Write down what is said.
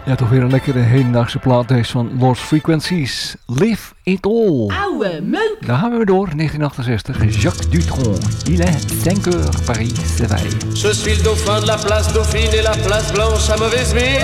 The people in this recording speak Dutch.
Ja, toch weer een lekkere hedendaagse plaat deze van Lost Frequencies. Live It All. Oude meuk. Daar gaan we weer door, 1968. Jacques Dutronc. Il est 5 heures, Paris s'éveille. Je suis le dauphin de la place Dauphine et la place Blanche à mauvaise mine.